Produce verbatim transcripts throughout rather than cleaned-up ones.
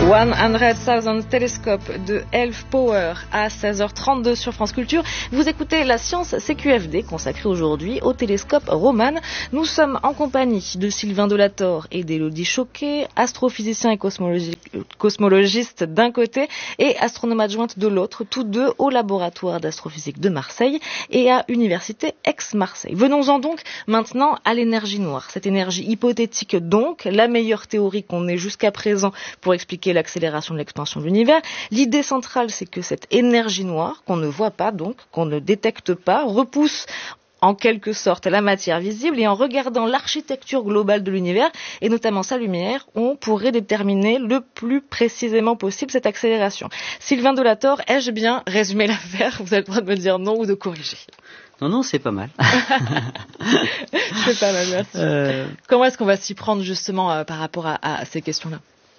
cent mille Télescope de Elf Power à seize heures trente-deux sur France Culture. Vous écoutez la Science C Q F D consacrée aujourd'hui au télescope Roman. Nous sommes en compagnie de Sylvain Delator et d'Élodie Choquet, astrophysicien et cosmologi- cosmologiste d'un côté et astronome adjointe de l'autre, tous deux au laboratoire d'astrophysique de Marseille et à Université Aix-Marseille. Venons-en donc maintenant à l'énergie noire. Cette énergie hypothétique donc, la meilleure théorie qu'on ait jusqu'à présent pour expliquer l'accélération de l'expansion de l'univers. L'idée centrale, c'est que cette énergie noire, qu'on ne voit pas donc, qu'on ne détecte pas, repousse en quelque sorte la matière visible, et en regardant l'architecture globale de l'univers, et notamment sa lumière, on pourrait déterminer le plus précisément possible cette accélération. Sylvain Delator, ai-je bien résumé l'affaire? Vous avez le droit de me dire non ou de corriger. Non, non, c'est pas mal. C'est pas mal, merci. Euh... Comment est-ce qu'on va s'y prendre justement euh, par rapport à, à ces questions-là?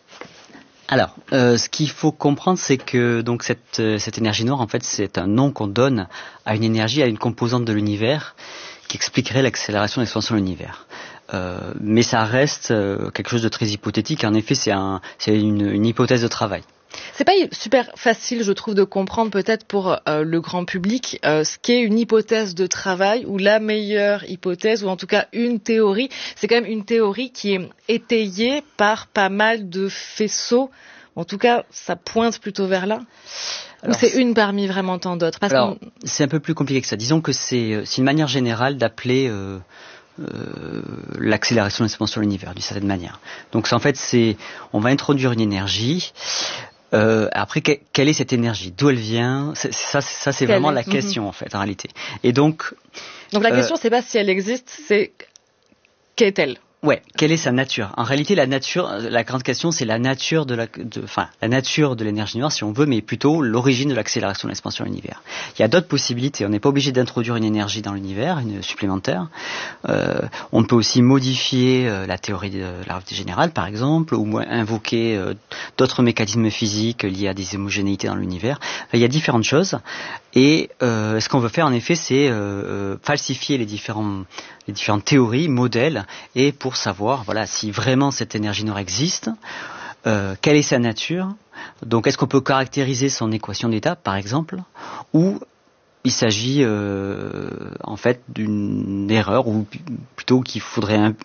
Alors, euh, ce qu'il faut comprendre, c'est que donc cette, euh, cette énergie noire, en fait, c'est un nom qu'on donne à une énergie, à une composante de l'univers qui expliquerait l'accélération de l'expansion de l'univers. Euh, mais ça reste euh, quelque chose de très hypothétique. En effet, c'est, un, c'est une, une hypothèse de travail. C'est pas super facile, je trouve, de comprendre peut-être pour euh, le grand public euh, ce qu'est une hypothèse de travail ou la meilleure hypothèse, ou en tout cas une théorie. C'est quand même une théorie qui est étayée par pas mal de faisceaux. En tout cas, ça pointe plutôt vers là. Alors, ou c'est, c'est une parmi vraiment tant d'autres? Parce alors, qu'on... c'est un peu plus compliqué que ça. Disons que c'est, c'est une manière générale d'appeler... Euh Euh, l'accélération de l'expansion de l'univers d'une certaine manière. Donc en fait, c'est, on va introduire une énergie. Euh, après, que, quelle est cette énergie? D'où elle vient? c'est, ça, ça, c'est quelle vraiment est? La question mm-hmm. en fait, en réalité. Et donc, donc la euh, question, c'est pas si elle existe, c'est qu'est-elle? Ouais, quelle est sa nature? En réalité, la nature, la grande question, c'est la nature de la, de, enfin, la nature de l'énergie noire, si on veut, mais plutôt l'origine de l'accélération de l'expansion de l'univers. Il y a d'autres possibilités. On n'est pas obligé d'introduire une énergie dans l'univers, une supplémentaire. Euh, on peut aussi modifier euh, la théorie de la relativité générale, par exemple, ou invoquer euh, d'autres mécanismes physiques liés à des homogénéités dans l'univers. Enfin, il y a différentes choses. Et euh, ce qu'on veut faire, en effet, c'est euh, falsifier les différents les différentes théories, modèles, et pour savoir voilà, si vraiment cette énergie noire existe, euh, quelle est sa nature, donc est-ce qu'on peut caractériser son équation d'état, par exemple, ou il s'agit euh, en fait d'une erreur, ou plutôt qu'il faudrait un,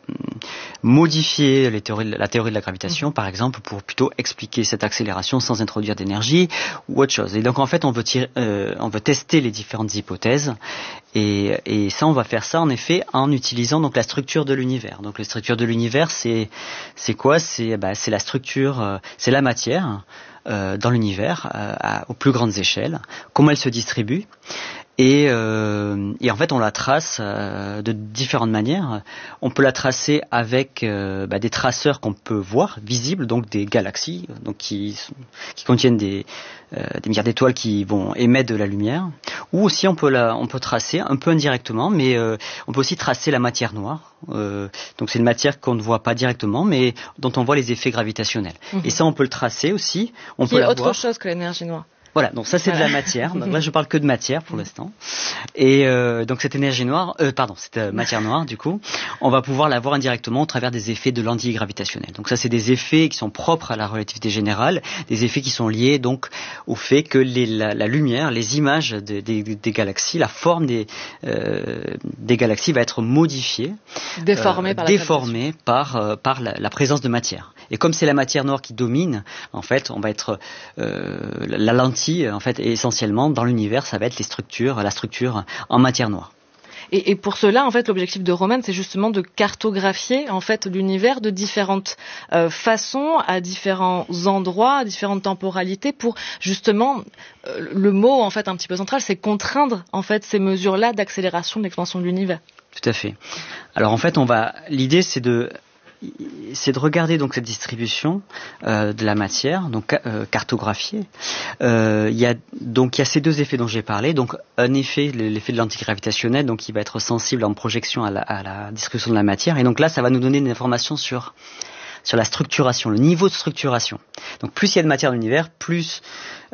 modifier les théories, la théorie de la gravitation, mmh. par exemple, pour plutôt expliquer cette accélération sans introduire d'énergie, ou autre chose. Et donc en fait, on veut, tirer, euh, on veut tester les différentes hypothèses, et, et ça, on va faire ça en effet en utilisant donc la structure de l'univers. Donc la structure de l'univers, c'est, c'est quoi? C'est, bah, c'est la structure, euh, c'est la matière. Euh, dans l'univers, euh, à, aux plus grandes échelles, comment elle se distribue, et, euh, et en fait on la trace euh, de différentes manières. On peut la tracer avec euh, bah, des traceurs qu'on peut voir, visibles, donc des galaxies, donc qui, qui contiennent des, euh, des milliards d'étoiles qui vont émettre de la lumière, ou aussi on peut, la, on peut tracer un peu indirectement, mais euh, on peut aussi tracer la matière noire. Euh, donc c'est une matière qu'on ne voit pas directement, mais dont on voit les effets gravitationnels. Mmh. Et ça, on peut le tracer aussi. On qui peut est autre voir. chose que l'énergie noire. Voilà, donc ça c'est voilà. de la matière. Donc là je parle que de matière pour l'instant. Et euh, donc cette énergie noire, euh, pardon, cette euh, matière noire du coup, on va pouvoir la voir indirectement au travers des effets de lentilles gravitationnelles. Donc ça c'est des effets qui sont propres à la relativité générale, des effets qui sont liés donc au fait que les, la, la lumière, les images de, des, des galaxies, la forme des, euh, des galaxies va être modifiée, déformée euh, par, la déformée par, euh, par la, la présence de matière. Et comme c'est la matière noire qui domine, en fait, on va être euh, la lentille. En fait, essentiellement, dans l'univers, ça va être les structures, la structure en matière noire. Et, et pour cela, en fait, l'objectif de Roman, c'est justement de cartographier, en fait, l'univers de différentes euh, façons, à différents endroits, à différentes temporalités, pour justement, euh, le mot, en fait, un petit peu central, c'est contraindre, en fait, ces mesures-là d'accélération de l'expansion de l'univers. Tout à fait. Alors, en fait, on va, l'idée, c'est de c'est de regarder donc cette distribution euh, de la matière, donc euh, cartographiée. Euh, il y a donc il y a ces deux effets dont j'ai parlé. Donc un effet, l'effet de l'antigravitationnel, donc qui va être sensible en projection à la, à la distribution de la matière. Et donc là, ça va nous donner des informations sur sur la structuration, le niveau de structuration. Donc plus il y a de matière dans l'univers, plus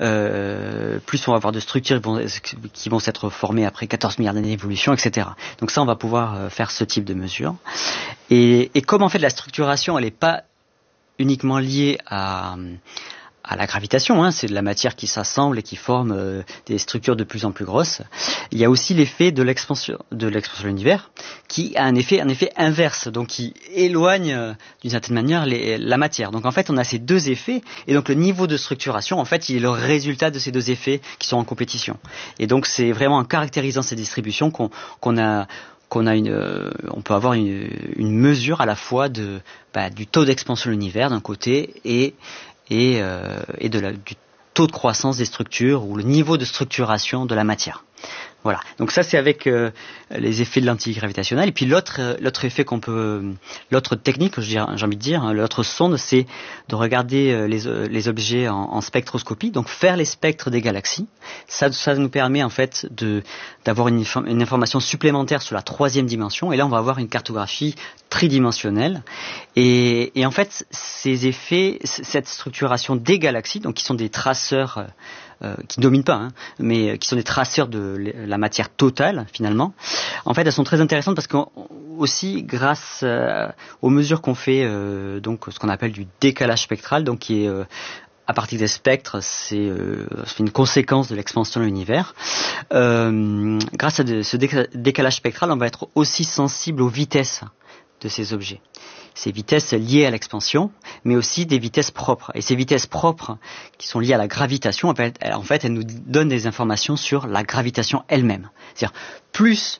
euh, plus on va avoir de structures qui vont, qui vont s'être formées après quatorze milliards d'années d'évolution, et cetera. Donc ça, on va pouvoir faire ce type de mesure. Et, et comme en fait la structuration, elle n'est pas uniquement liée à à la gravitation, hein, c'est de la matière qui s'assemble et qui forme euh, des structures de plus en plus grosses. Il y a aussi l'effet de l'expansion de l'expansion de l'univers, qui a un effet, un effet inverse, donc qui éloigne euh, d'une certaine manière les, la matière. Donc en fait, on a ces deux effets, et donc le niveau de structuration, en fait, il est le résultat de ces deux effets qui sont en compétition. Et donc c'est vraiment en caractérisant ces distributions qu'on, qu'on a qu'on a une, euh, on peut avoir une, une mesure à la fois de, bah, du taux d'expansion de l'univers d'un côté et et, euh, et de la, du taux de croissance des structures ou le niveau de structuration de la matière. Voilà. Donc ça c'est avec euh, les effets de l'antigravitationnel. Et puis l'autre euh, l'autre effet qu'on peut, l'autre technique, j'ai envie de dire, hein, l'autre sonde, c'est de regarder euh, les, euh, les objets en, en spectroscopie, donc faire les spectres des galaxies. Ça, ça nous permet en fait de d'avoir une, une information supplémentaire sur la troisième dimension. Et là on va avoir une cartographie tridimensionnelle. Et, et en fait ces effets, cette structuration des galaxies, donc qui sont des traceurs euh, Euh, qui ne dominent pas, hein, mais euh, qui sont des traceurs de la matière totale, finalement. En fait, elles sont très intéressantes parce que aussi grâce euh, aux mesures qu'on fait, euh, donc ce qu'on appelle du décalage spectral, donc qui est euh, à partir des spectres, c'est, euh, c'est une conséquence de l'expansion de l'univers. Euh, grâce à de, ce décalage spectral, on va être aussi sensible aux vitesses de ces objets. Ces vitesses liées à l'expansion, mais aussi des vitesses propres. Et ces vitesses propres, qui sont liées à la gravitation, en fait, elles nous donnent des informations sur la gravitation elle-même. C'est-à-dire, plus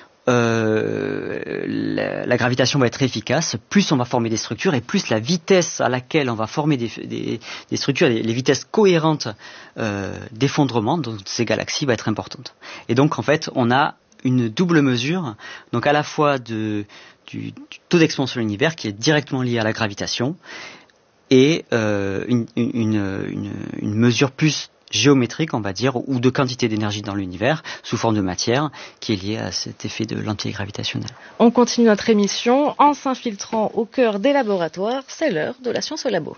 euh, la, la gravitation va être efficace, plus on va former des structures, et plus la vitesse à laquelle on va former des, des, des structures, les, les vitesses cohérentes euh, d'effondrement de ces galaxies va être importante. Et donc, en fait, on a une double mesure, donc à la fois de Du, du taux d'expansion de l'univers qui est directement lié à la gravitation et euh, une, une, une, une mesure plus géométrique, on va dire, ou de quantité d'énergie dans l'univers sous forme de matière qui est liée à cet effet de l'antigravitationnel. On continue notre émission en s'infiltrant au cœur des laboratoires. C'est l'heure de la science au labo.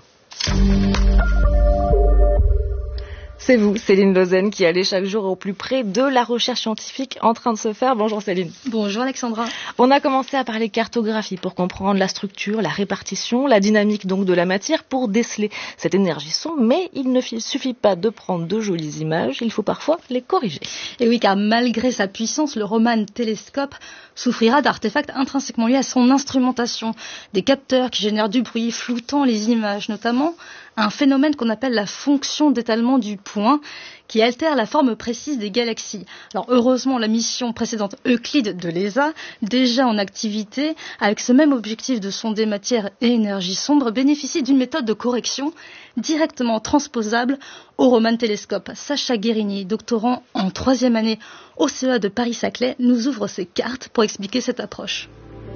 C'est vous, Céline Lausanne, qui allez chaque jour au plus près de la recherche scientifique en train de se faire. Bonjour Céline. Bonjour Alexandra. On a commencé à parler cartographie pour comprendre la structure, la répartition, la dynamique donc de la matière pour déceler cette énergie sombre. Mais il ne suffit pas de prendre de jolies images, il faut parfois les corriger. Et oui, car malgré sa puissance, le Roman télescope souffrira d'artefacts intrinsèquement liés à son instrumentation. Des capteurs qui génèrent du bruit, floutant les images, notamment un phénomène qu'on appelle la fonction d'étalement du point, qui altère la forme précise des galaxies. Alors heureusement, la mission précédente Euclide de l'E S A, déjà en activité, avec ce même objectif de sonder matière et énergie sombre, bénéficie d'une méthode de correction directement transposable au Roman télescope. Sacha Guérini, doctorant en troisième année au C E A de Paris-Saclay, nous ouvre ses cartes pour expliquer cette approche.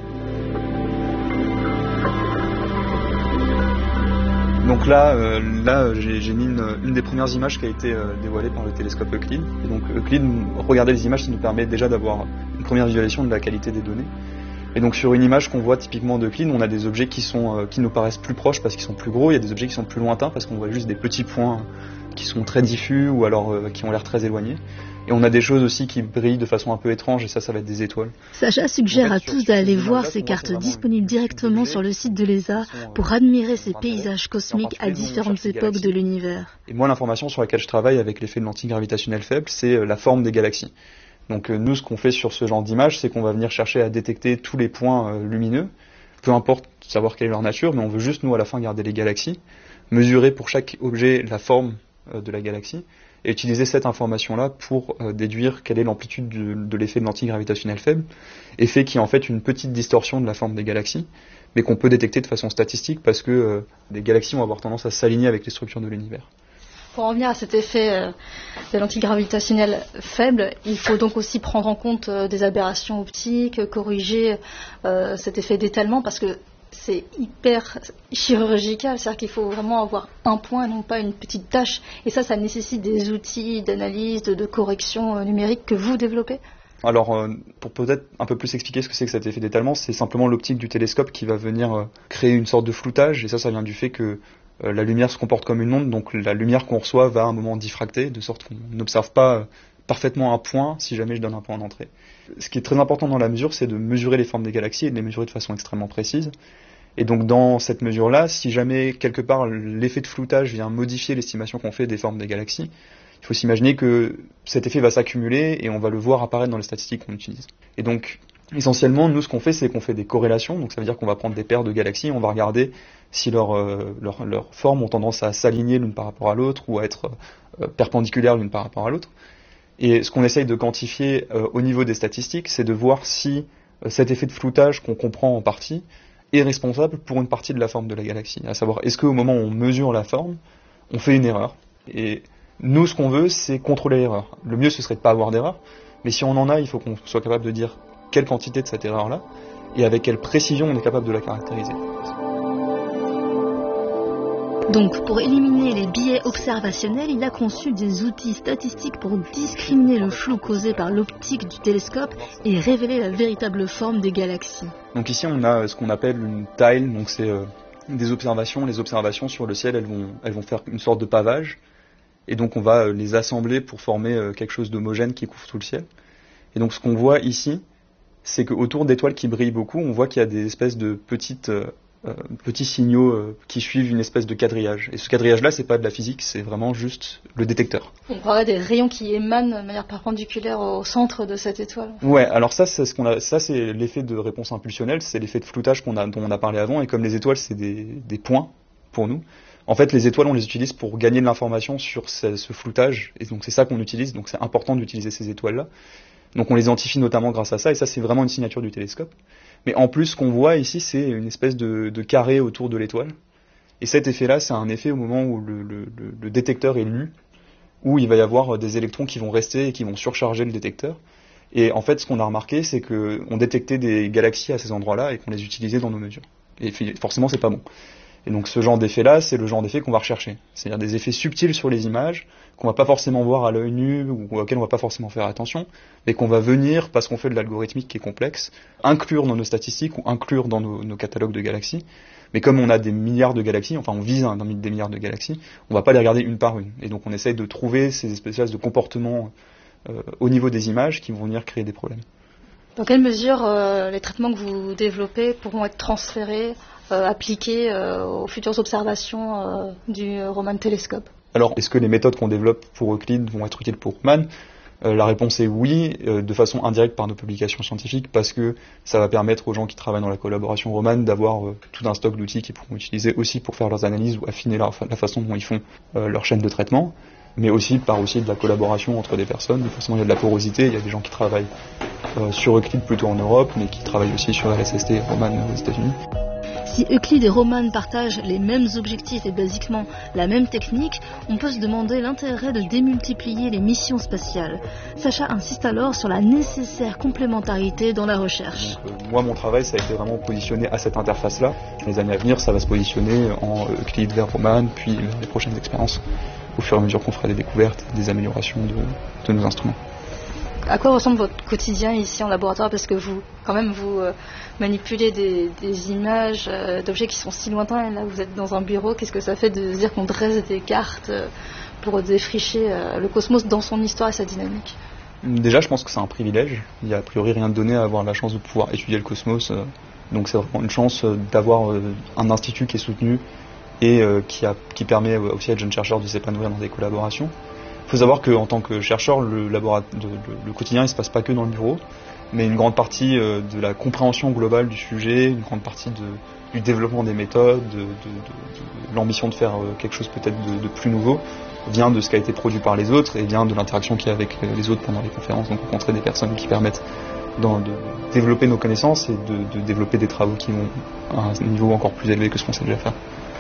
Donc là, euh, là j'ai, j'ai mis une, une des premières images qui a été euh, dévoilée par le télescope Euclide. Et donc Euclide, regarder les images, ça nous permet déjà d'avoir une première visualisation de la qualité des données. Et donc sur une image qu'on voit typiquement d'Euclide, on a des objets qui, sont, euh, qui nous paraissent plus proches parce qu'ils sont plus gros, il y a des objets qui sont plus lointains parce qu'on voit juste des petits points qui sont très diffus ou alors euh, qui ont l'air très éloignés. Et on a des choses aussi qui brillent de façon un peu étrange, et ça, ça va être des étoiles. Sacha suggère à tous d'aller voir ces cartes disponibles directement sur le site de l'E S A pour admirer ces paysages cosmiques à différentes époques de l'univers. Et moi, l'information sur laquelle je travaille avec l'effet de l'antigravitationnel faible, c'est la forme des galaxies. Donc nous, ce qu'on fait sur ce genre d'image, c'est qu'on va venir chercher à détecter tous les points euh, lumineux, peu importe savoir quelle est leur nature, mais on veut juste, nous, à la fin, garder les galaxies, mesurer pour chaque objet la forme euh, de la galaxie, et utiliser cette information-là pour euh, déduire quelle est l'amplitude de, de l'effet de l'antigravitationnel faible, effet qui est en fait une petite distorsion de la forme des galaxies, mais qu'on peut détecter de façon statistique parce que euh, les galaxies vont avoir tendance à s'aligner avec les structures de l'univers. Pour en revenir à cet effet euh, de l'antigravitationnel faible, il faut donc aussi prendre en compte euh, des aberrations optiques, corriger euh, cet effet d'étalement, parce que c'est hyper chirurgical, c'est-à-dire qu'il faut vraiment avoir un point et non pas une petite tache. Et ça, ça nécessite des outils d'analyse, de, de correction euh, numérique que vous développez. Alors, euh, pour peut-être un peu plus expliquer ce que c'est que cet effet d'étalement, c'est simplement l'optique du télescope qui va venir euh, créer une sorte de floutage. Et ça, ça vient du fait que euh, la lumière se comporte comme une onde, donc la lumière qu'on reçoit va à un moment diffracter, de sorte qu'on n'observe pas euh, parfaitement un point si jamais je donne un point d'entrée. Ce qui est très important dans la mesure, c'est de mesurer les formes des galaxies et de les mesurer de façon extrêmement précise. Et donc dans cette mesure-là, si jamais quelque part l'effet de floutage vient modifier l'estimation qu'on fait des formes des galaxies, il faut s'imaginer que cet effet va s'accumuler et on va le voir apparaître dans les statistiques qu'on utilise. Et donc essentiellement, nous ce qu'on fait, c'est qu'on fait des corrélations, donc ça veut dire qu'on va prendre des paires de galaxies, on va regarder si leurs euh, leur, leur formes ont tendance à s'aligner l'une par rapport à l'autre ou à être euh, perpendiculaires l'une par rapport à l'autre. Et ce qu'on essaye de quantifier euh, au niveau des statistiques, c'est de voir si euh, cet effet de floutage qu'on comprend en partie est responsable pour une partie de la forme de la galaxie. À savoir, est-ce qu'au moment où on mesure la forme, on fait une erreur? Et nous, ce qu'on veut, c'est contrôler l'erreur. Le mieux, ce serait de ne pas avoir d'erreur, mais si on en a, il faut qu'on soit capable de dire quelle quantité de cette erreur-là, et avec quelle précision on est capable de la caractériser. Donc, pour éliminer les biais observationnels, il a conçu des outils statistiques pour discriminer le flou causé par l'optique du télescope et révéler la véritable forme des galaxies. Donc ici, on a ce qu'on appelle une tile, donc c'est euh, des observations. Les observations sur le ciel, elles vont, elles vont faire une sorte de pavage, et donc on va euh, les assembler pour former euh, quelque chose d'homogène qui couvre tout le ciel. Et donc ce qu'on voit ici, c'est qu'autour d'étoiles qui brillent beaucoup, on voit qu'il y a des espèces de petites... Euh, Euh, petits signaux euh, qui suivent une espèce de quadrillage. Et ce quadrillage-là, c'est pas de la physique, c'est vraiment juste le détecteur. On parlerait des rayons qui émanent de manière perpendiculaire au centre de cette étoile. Ouais, alors ça, c'est ce qu'on a, ça c'est l'effet de réponse impulsionnelle, c'est l'effet de floutage qu'on a, dont on a parlé avant. Et comme les étoiles, c'est des, des points pour nous. En fait, les étoiles, on les utilise pour gagner de l'information sur ce, ce floutage. Et donc c'est ça qu'on utilise. Donc c'est important d'utiliser ces étoiles-là. Donc on les identifie notamment grâce à ça. Et ça, c'est vraiment une signature du télescope. Mais en plus, ce qu'on voit ici, c'est une espèce de, de carré autour de l'étoile. Et cet effet-là, c'est un effet au moment où le, le, le détecteur est lu, où il va y avoir des électrons qui vont rester et qui vont surcharger le détecteur. Et en fait, ce qu'on a remarqué, c'est qu'on détectait des galaxies à ces endroits-là et qu'on les utilisait dans nos mesures. Et forcément, c'est pas bon. Et donc ce genre d'effet-là, c'est le genre d'effet qu'on va rechercher. C'est-à-dire des effets subtils sur les images, qu'on va pas forcément voir à l'œil nu, ou auxquels on va pas forcément faire attention, mais qu'on va venir, parce qu'on fait de l'algorithmique qui est complexe, inclure dans nos statistiques ou inclure dans nos, nos catalogues de galaxies. Mais comme on a des milliards de galaxies, enfin on vise un, des milliards de galaxies, on va pas les regarder une par une. Et donc on essaye de trouver ces espèces de comportements euh, au niveau des images qui vont venir créer des problèmes. Dans quelle mesure euh, les traitements que vous développez pourront être transférés, euh, appliqués euh, aux futures observations euh, du Roman télescope? Alors, est-ce que les méthodes qu'on développe pour Euclide vont être utiles pour Roman? euh, La réponse est oui, euh, de façon indirecte par nos publications scientifiques, parce que ça va permettre aux gens qui travaillent dans la collaboration Roman d'avoir euh, tout un stock d'outils qu'ils pourront utiliser aussi pour faire leurs analyses ou affiner la, la façon dont ils font euh, leur chaîne de traitement, mais aussi par aussi de la collaboration entre des personnes. Forcément, il y a de la porosité, il y a des gens qui travaillent euh, sur Euclide plutôt en Europe, mais qui travaillent aussi sur L S S T et Roman aux États-Unis. Si Euclide et Roman partagent les mêmes objectifs et basiquement la même technique, on peut se demander l'intérêt de démultiplier les missions spatiales. Sacha insiste alors sur la nécessaire complémentarité dans la recherche. Donc, euh, moi, mon travail, ça a été vraiment positionné à cette interface-là. Les années à venir, ça va se positionner en Euclide vers Roman, puis vers les prochaines expériences, au fur et à mesure qu'on fera des découvertes, des améliorations de, de nos instruments. À quoi ressemble votre quotidien ici en laboratoire? Parce que vous, quand même, vous euh, manipulez des, des images euh, d'objets qui sont si lointains, et là vous êtes dans un bureau. Qu'est-ce que ça fait de se dire qu'on dresse des cartes euh, pour défricher euh, le cosmos dans son histoire et sa dynamique? Déjà, je pense que c'est un privilège. Il n'y a a priori rien de donné à avoir la chance de pouvoir étudier le cosmos. Euh, donc c'est vraiment une chance euh, d'avoir euh, un institut qui est soutenu et euh, qui, a, qui permet aussi à de jeunes chercheurs de s'épanouir dans des collaborations. Il faut savoir qu'en tant que chercheur, le, labora- de, le, le quotidien il se passe pas que dans le bureau, mais une grande partie euh, de la compréhension globale du sujet, une grande partie de, du développement des méthodes, de, de, de, de l'ambition de faire euh, quelque chose peut-être de, de plus nouveau, vient de ce qui a été produit par les autres et vient de l'interaction qu'il y a avec les autres pendant les conférences, donc rencontrer des personnes qui permettent dans, de développer nos connaissances et de, de développer des travaux qui vont à un niveau encore plus élevé que ce qu'on sait déjà faire.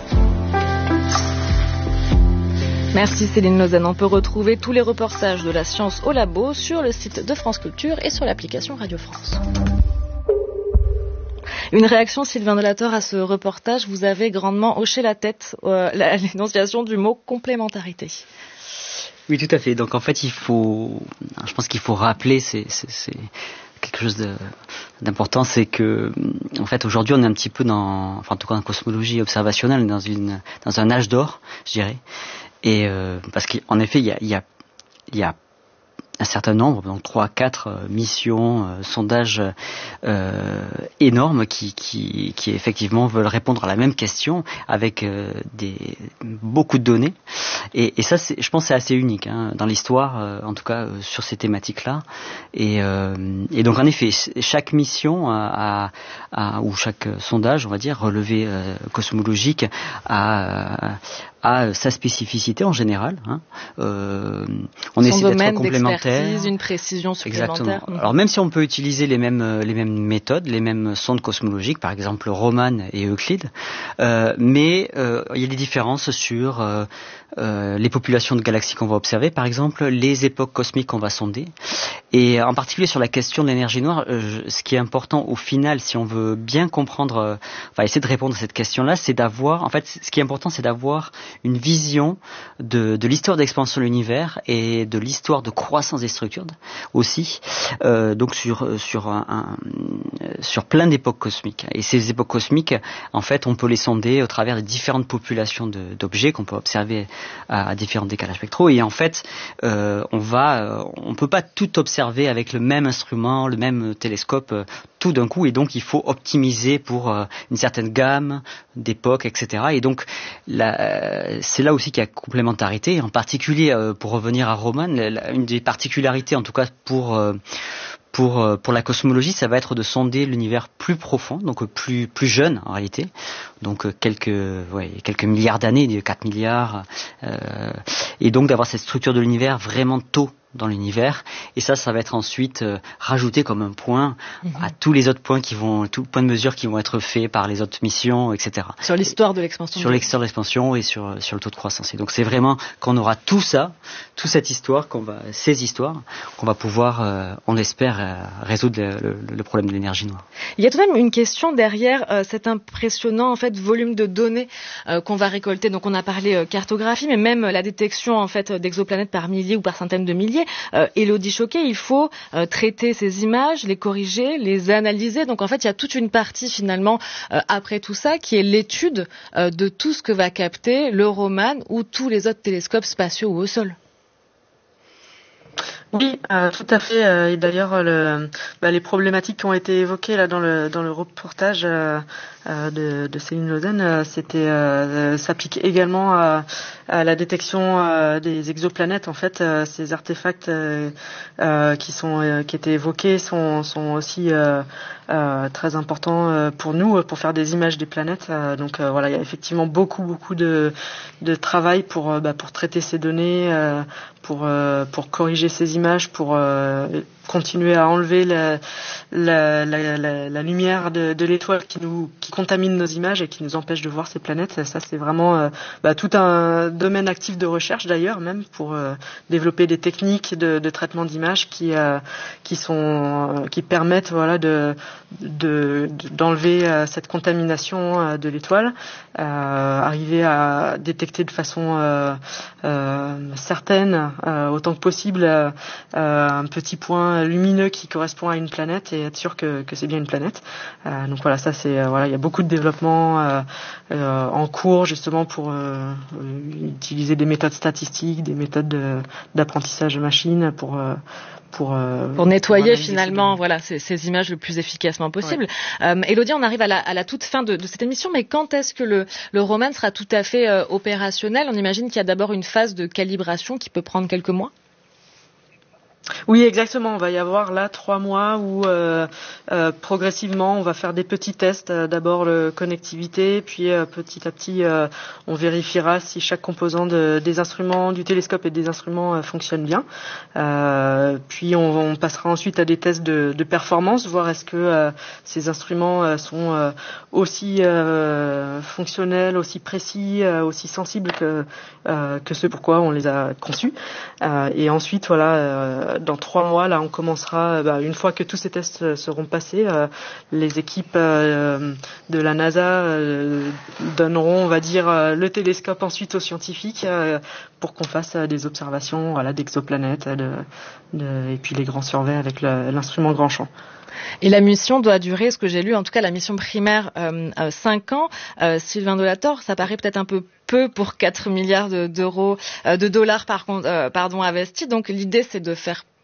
Merci Céline Lausanne. On peut retrouver tous les reportages de la science au labo sur le site de France Culture et sur l'application Radio France. Une réaction, Sylvain Delator, à ce reportage. Vous avez grandement hoché la tête euh, à l'énonciation du mot complémentarité. Oui, tout à fait. Donc en fait, il faut, je pense qu'il faut rappeler, c'est, c'est, c'est quelque chose de, d'important, c'est que en fait aujourd'hui on est un petit peu dans, enfin en tout cas en cosmologie observationnelle, dans une, dans un âge d'or, je dirais. Et euh, parce qu'en effet, il y a, il y a, il y a un certain nombre, donc trois à quatre euh, missions, euh, sondages euh, énormes qui, qui, qui effectivement veulent répondre à la même question avec euh, des, beaucoup de données. Et, et ça, c'est, je pense, c'est assez unique hein, dans l'histoire, euh, en tout cas euh, sur ces thématiques-là. Et, euh, et donc, en effet, chaque mission a, a, a, ou chaque sondage, on va dire, relevé euh, cosmologique a, a sa spécificité en général. Hein. Euh, on Son essaie domaine d'être complémentaire, une précision supplémentaire. Exactement. Alors même si on peut utiliser les mêmes les mêmes méthodes, les mêmes sondes cosmologiques, par exemple Roman et Euclide, euh, mais euh, il y a des différences sur euh, euh, les populations de galaxies qu'on va observer, par exemple les époques cosmiques qu'on va sonder, et en particulier sur la question de l'énergie noire. Euh, ce qui est important au final, si on veut bien comprendre, euh, enfin essayer de répondre à cette question-là, c'est d'avoir, en fait, ce qui est important, c'est d'avoir une vision de, de l'histoire d'expansion de l'univers et de l'histoire de croissance des structures aussi, euh, donc sur sur un, un sur plein d'époques cosmiques. Et ces époques cosmiques, en fait, on peut les sonder au travers de différentes populations de, d'objets qu'on peut observer à, à différents décalages spectraux. Et en fait, euh, on va, on peut pas tout observer avec le même instrument, le même télescope euh, tout d'un coup. Et donc, il faut optimiser pour euh, une certaine gamme d'époques, et cetera. Et donc, la, c'est là aussi qu'il y a complémentarité. En particulier, euh, pour revenir à Roman, la, une des particularités, en tout cas pour euh, pour pour la cosmologie, ça va être de sonder l'univers plus profond, donc plus plus jeune en réalité, donc quelques ouais, quelques milliards d'années, quatre milliards, euh, et donc d'avoir cette structure de l'univers vraiment tôt dans l'univers, et ça, ça va être ensuite euh, rajouté comme un point mmh. à tous les autres points qui vont, tous les points de mesure qui vont être faits par les autres missions, et cetera. Sur l'histoire de l'expansion. Sur l'histoire de l'expansion et sur sur le taux de croissance. Et donc c'est vraiment quand on aura tout ça, toute cette histoire, qu'on va, ces histoires, qu'on va pouvoir, euh, on espère, euh, résoudre le, le, le problème de l'énergie noire. Il y a tout de même une question derrière euh, cet impressionnant en fait volume de données euh, qu'on va récolter. Donc on a parlé euh, cartographie, mais même la détection en fait d'exoplanètes par milliers ou par centaines de milliers. Euh, Élodie Choquet, il faut euh, traiter ces images, les corriger, les analyser. Donc en fait, il y a toute une partie finalement euh, après tout ça qui est l'étude euh, de tout ce que va capter le Roman ou tous les autres télescopes spatiaux ou au sol. Oui, euh, tout à fait. Euh, et d'ailleurs, le, bah, les problématiques qui ont été évoquées là dans le dans le reportage euh, euh, de, de Céline Lausanne, euh, c'était euh, s'applique également à, à la détection euh, des exoplanètes. En fait, euh, ces artefacts euh, euh, qui sont euh, qui étaient évoqués sont sont aussi euh, euh, très importants euh, pour nous pour faire des images des planètes. Euh, donc euh, voilà, il y a effectivement beaucoup beaucoup de de travail pour euh, bah, pour traiter ces données, euh, pour euh, pour corriger ces images, pour euh, continuer à enlever la, la, la, la, la lumière de, de l'étoile qui nous qui contamine nos images et qui nous empêche de voir ces planètes. Ça, c'est vraiment euh, bah, tout un domaine actif de recherche d'ailleurs, même pour euh, développer des techniques de, de traitement d'images qui euh, qui sont qui permettent voilà de de d'enlever euh, cette contamination euh, de l'étoile, euh, arriver à détecter de façon euh, euh, certaine euh, autant que possible euh, un petit point lumineux qui correspond à une planète et être sûr que, que c'est bien une planète. Euh, donc voilà, ça c'est euh, voilà, il y a beaucoup de développement euh, euh, en cours justement pour euh, utiliser des méthodes statistiques, des méthodes de, d'apprentissage machine pour euh, pour euh, pour nettoyer pour finalement voilà ces, ces images le plus efficacement possible. Ouais. Euh, Élodie, on arrive à la, à la toute fin de, de cette émission, mais quand est-ce que le, le Roman sera tout à fait euh, opérationnel? On imagine qu'il y a d'abord une phase de calibration qui peut prendre quelques mois. Oui, exactement. On va y avoir là trois mois où euh, euh, progressivement on va faire des petits tests. Euh, d'abord le connectivité, puis euh, petit à petit euh, on vérifiera si chaque composant de, des instruments du télescope et des instruments euh, fonctionne bien. Euh, puis on, on passera ensuite à des tests de, de performance, voir est-ce que euh, ces instruments euh, sont euh, aussi euh, fonctionnels, aussi précis, euh, aussi sensibles que euh, que ce pourquoi on les a conçus. Euh, et ensuite voilà. Euh, Dans trois mois, là, on commencera. Bah, une fois que tous ces tests seront passés, euh, les équipes euh, de la NASA euh, donneront, on va dire, euh, le télescope ensuite aux scientifiques euh, pour qu'on fasse euh, des observations, voilà, d'exoplanètes, de, de, et puis les grands surveys avec le, l'instrument grand champ. Et la mission doit durer, ce que j'ai lu, en tout cas la mission primaire, euh, euh, cinq ans. Euh, Sylvain Delator, ça paraît peut-être un peu peu pour quatre milliards de, d'euros, euh, de dollars par, euh, pardon, investis. Donc l'idée, c'est de faire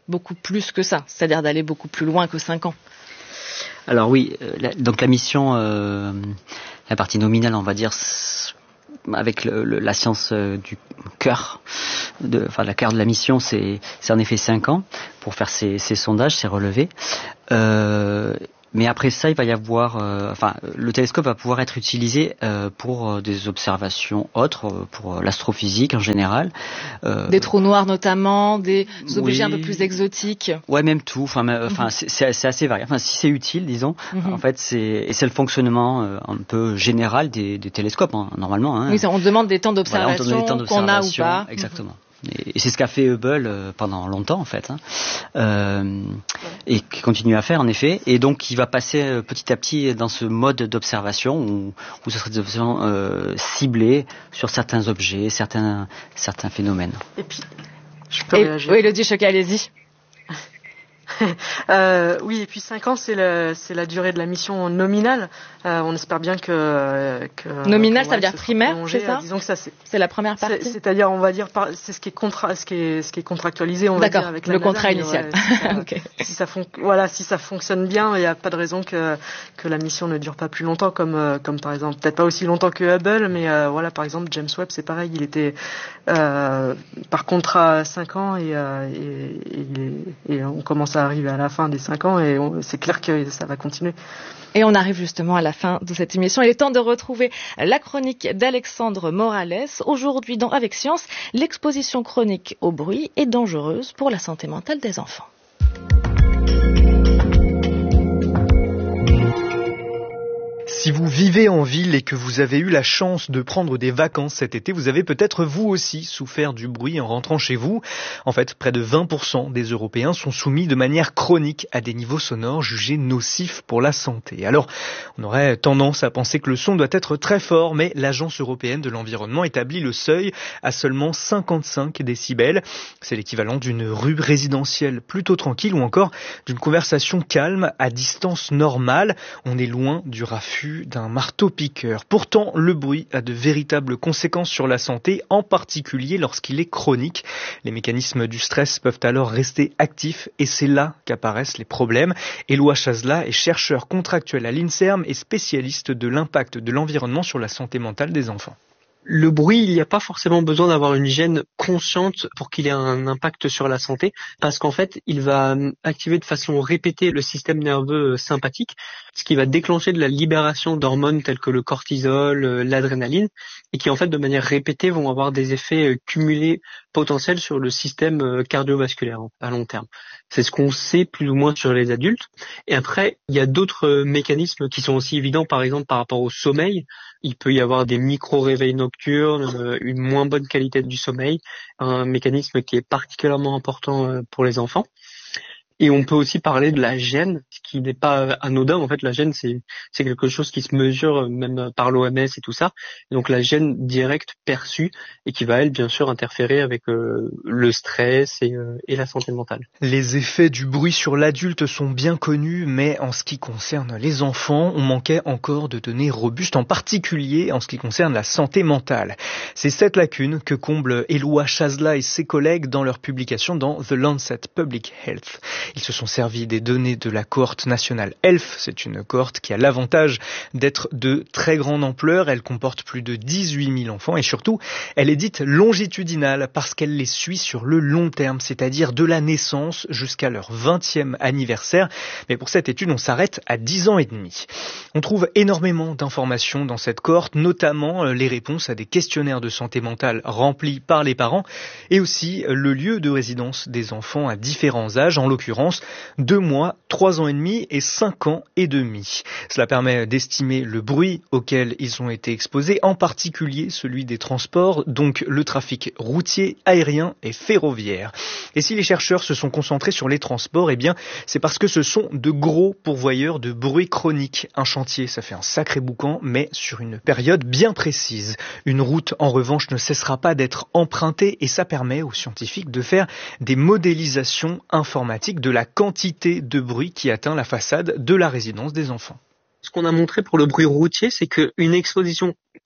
beaucoup plus que ça, c'est-à-dire d'aller beaucoup plus loin que cinq ans. Alors oui, euh, la, donc la mission, euh, la partie nominale, on va dire, avec le, le, la science euh, du cœur, de, enfin la cœur de la mission, c'est, c'est en effet cinq ans pour faire ces, ces sondages, ces relevés. Euh, Mais après ça, il va y avoir, euh, enfin, le télescope va pouvoir être utilisé euh, pour euh, des observations autres, euh, pour l'astrophysique en général. Euh, des trous noirs notamment, des objets oui, un peu plus exotiques. Ouais, même tout. Enfin, enfin, mm-hmm. c'est, c'est assez varié. Enfin, si c'est utile, disons. Mm-hmm. En fait, c'est et c'est le fonctionnement euh, un peu général des, des télescopes, hein, normalement. Hein. Oui, on demande des temps d'observation, voilà, on demande des temps d'observation qu'on a ou pas. Exactement. Mm-hmm. Et c'est ce qu'a fait Hubble pendant longtemps en fait, hein. euh, et qui continue à faire en effet. Et donc il va passer petit à petit dans ce mode d'observation où, où ce serait des observations euh, ciblées sur certains objets, certains certains phénomènes. Et puis, je peux et, réagir. Oui, Elodie Choquet, allez-y. euh, oui, et puis cinq ans, c'est, le, c'est la durée de la mission nominale. Euh, on espère bien que... que nominale, que, ça ouais, veut dire primaire, c'est ça? Disons que ça, c'est, c'est la première partie. c'est, C'est-à-dire, on va dire, c'est ce qui est, contra, ce qui est, ce qui est contractualisé, on D'accord, va dire, avec la le NASA, contrat initial. Ouais, si, ça, okay. si, ça fon- voilà, si ça fonctionne bien, il n'y a pas de raison que, que la mission ne dure pas plus longtemps, comme, euh, comme par exemple, peut-être pas aussi longtemps que Hubble, mais euh, voilà, par exemple, James Webb, c'est pareil, il était euh, par contrat cinq ans et, euh, et, et, et on commence à arriver à la fin des cinq ans et on, c'est clair que ça va continuer. Et on arrive justement à la fin de cette émission. Il est temps de retrouver la chronique d'Alexandre Morales. Aujourd'hui dans Avec Science, l'exposition chronique au bruit est dangereuse pour la santé mentale des enfants. Si vous vivez en ville et que vous avez eu la chance de prendre des vacances cet été, vous avez peut-être vous aussi souffert du bruit en rentrant chez vous. En fait, près de vingt pour cent des Européens sont soumis de manière chronique à des niveaux sonores jugés nocifs pour la santé. Alors, on aurait tendance à penser que le son doit être très fort, mais l'Agence européenne de l'environnement établit le seuil à seulement cinquante-cinq décibels. C'est l'équivalent d'une rue résidentielle plutôt tranquille ou encore d'une conversation calme à distance normale. On est loin du raffut d'un marteau-piqueur. Pourtant, le bruit a de véritables conséquences sur la santé, en particulier lorsqu'il est chronique. Les mécanismes du stress peuvent alors rester actifs et c'est là qu'apparaissent les problèmes. Éloi Chazela est chercheur contractuel à l'INSERM et spécialiste de l'impact de l'environnement sur la santé mentale des enfants. Le bruit, il n'y a pas forcément besoin d'avoir une hygiène consciente pour qu'il ait un impact sur la santé, parce qu'en fait, il va activer de façon répétée le système nerveux sympathique, ce qui va déclencher de la libération d'hormones telles que le cortisol, l'adrénaline, et qui en fait, de manière répétée, vont avoir des effets cumulés potentiels sur le système cardiovasculaire à long terme. C'est ce qu'on sait plus ou moins sur les adultes. Et après, il y a d'autres mécanismes qui sont aussi évidents, par exemple par rapport au sommeil. Il peut y avoir des micro-réveils nocturnes, une moins bonne qualité du sommeil, un mécanisme qui est particulièrement important pour les enfants. Et on peut aussi parler de la gêne, ce qui n'est pas anodin. En fait, la gêne, c'est, c'est quelque chose qui se mesure même par l'O M S et tout ça. Et donc la gêne directe perçue et qui va, elle, bien sûr, interférer avec euh, le stress et, euh, et la santé mentale. Les effets du bruit sur l'adulte sont bien connus, mais en ce qui concerne les enfants, on manquait encore de données robustes, en particulier en ce qui concerne la santé mentale. C'est cette lacune que comble Éloi Chazela et ses collègues dans leur publication dans The Lancet Public Health. Ils se sont servis des données de la cohorte nationale E L F. C'est une cohorte qui a l'avantage d'être de très grande ampleur. Elle comporte plus de dix-huit mille enfants et surtout, elle est dite longitudinale parce qu'elle les suit sur le long terme, c'est-à-dire de la naissance jusqu'à leur vingtième anniversaire. Mais pour cette étude, on s'arrête à dix ans et demi. On trouve énormément d'informations dans cette cohorte, notamment les réponses à des questionnaires de santé mentale remplis par les parents et aussi le lieu de résidence des enfants à différents âges, en l'occurrence deux mois, trois ans et demi et cinq ans et demi. Cela permet d'estimer le bruit auquel ils ont été exposés, en particulier celui des transports, donc le trafic routier, aérien et ferroviaire. Et si les chercheurs se sont concentrés sur les transports, eh bien, c'est parce que ce sont de gros pourvoyeurs de bruit chronique. Un chantier, ça fait un sacré boucan, mais sur une période bien précise. Une route, en revanche, ne cessera pas d'être empruntée et ça permet aux scientifiques de faire des modélisations informatiques de la quantité de bruit qui atteint la façade de la résidence des enfants. Ce qu'on a montré pour le bruit routier, c'est qu'une exposition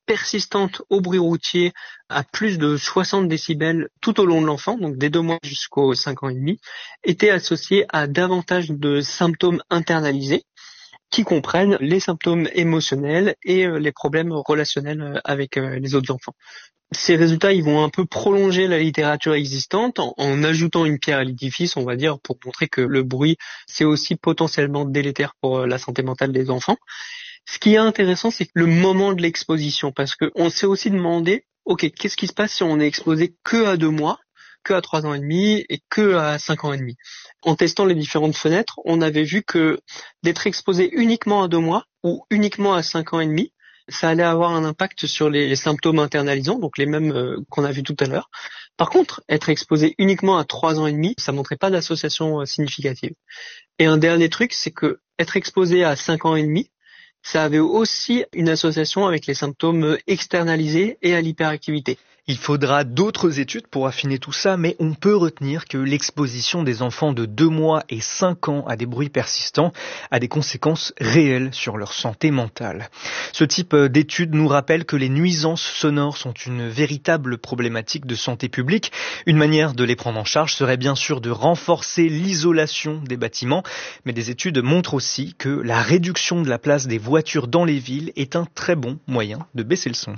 persistante au bruit routier à plus de soixante décibels tout au long de l'enfant, donc dès deux mois jusqu'aux cinq ans et demi, était associée à davantage de symptômes internalisés qui comprennent les symptômes émotionnels et les problèmes relationnels avec les autres enfants. Ces résultats, ils vont un peu prolonger la littérature existante en, en ajoutant une pierre à l'édifice, on va dire, pour montrer que le bruit, c'est aussi potentiellement délétère pour la santé mentale des enfants. Ce qui est intéressant, c'est le moment de l'exposition, parce qu'on s'est aussi demandé, ok, qu'est-ce qui se passe si on est exposé que à deux mois, que à trois ans et demi et que à cinq ans et demi. En testant les différentes fenêtres, on avait vu que d'être exposé uniquement à deux mois ou uniquement à cinq ans et demi, ça allait avoir un impact sur les symptômes internalisants, donc les mêmes euh, qu'on a vu tout à l'heure. Par contre, être exposé uniquement à trois ans et demi, ça montrait pas d'association euh, significative. Et un dernier truc, c'est que être exposé à cinq ans et demi, ça avait aussi une association avec les symptômes externalisés et à l'hyperactivité. Il faudra d'autres études pour affiner tout ça, mais on peut retenir que l'exposition des enfants de deux mois et cinq ans à des bruits persistants a des conséquences réelles sur leur santé mentale. Ce type d'études nous rappelle que les nuisances sonores sont une véritable problématique de santé publique. Une manière de les prendre en charge serait bien sûr de renforcer l'isolation des bâtiments, mais des études montrent aussi que la réduction de la place des voitures dans les villes est un très bon moyen de baisser le son.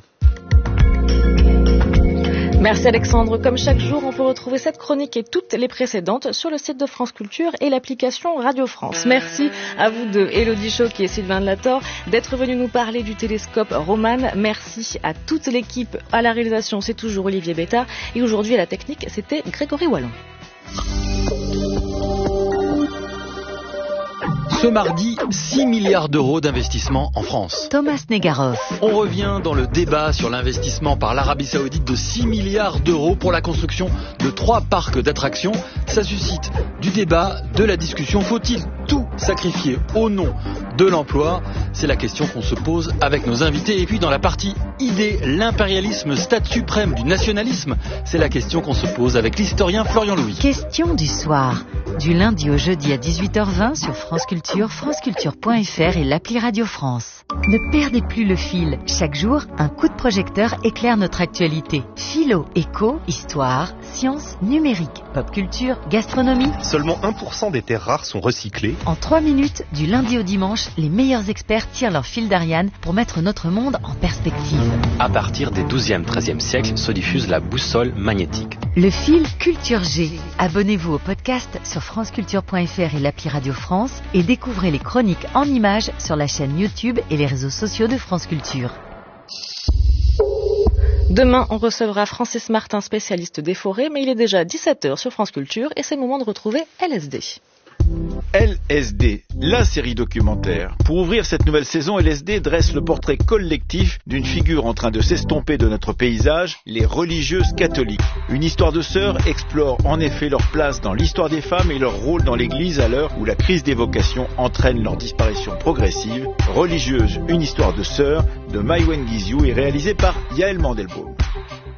Merci Alexandre. Comme chaque jour, on peut retrouver cette chronique et toutes les précédentes sur le site de France Culture et l'application Radio France. Merci à vous deux, Élodie Choquet et Sylvain Delator, d'être venus nous parler du télescope Roman. Merci à toute l'équipe. À la réalisation, c'est toujours Olivier Bétard. Et aujourd'hui, à la technique, c'était Grégory Wallon. Ce mardi, six milliards d'euros d'investissement en France. Thomas Negaroff. On revient dans le débat sur l'investissement par l'Arabie Saoudite de six milliards d'euros pour la construction de trois parcs d'attractions. Ça suscite du débat, de la discussion. Faut-il tout sacrifier au nom de l'emploi? C'est la question qu'on se pose avec nos invités. Et puis dans la partie idée, l'impérialisme, stade suprême du nationalisme, c'est la question qu'on se pose avec l'historien Florian Louis. Question du soir, du lundi au jeudi à dix-huit heures vingt sur France Culture, franceculture point f r et l'appli Radio France. Ne perdez plus le fil. Chaque jour, un coup de projecteur éclaire notre actualité. Philo, éco, histoire, sciences, numérique, pop culture, gastronomie. Seulement un pour cent des terres rares sont recyclées. En trois minutes, du lundi au dimanche, les meilleurs experts tirent leur fil d'Ariane pour mettre notre monde en perspective. À partir des douzième treizième siècles se diffuse la boussole magnétique. Le fil Culture G. Abonnez-vous au podcast sur franceculture point f r et l'appli Radio France et découvrez les chroniques en images sur la chaîne YouTube et les réseaux sociaux de France Culture. Demain, on recevra Francis Martin, spécialiste des forêts, mais il est déjà dix-sept heures sur France Culture et c'est le moment de retrouver L S D. L S D, la série documentaire. Pour ouvrir cette nouvelle saison, L S D dresse le portrait collectif d'une figure en train de s'estomper de notre paysage, les religieuses catholiques. Une histoire de sœurs explore en effet leur place dans l'histoire des femmes et leur rôle dans l'Église à l'heure où la crise des vocations entraîne leur disparition progressive. Religieuse, une histoire de sœurs de Maïwen Guizou est réalisée par Yael Mandelbaum.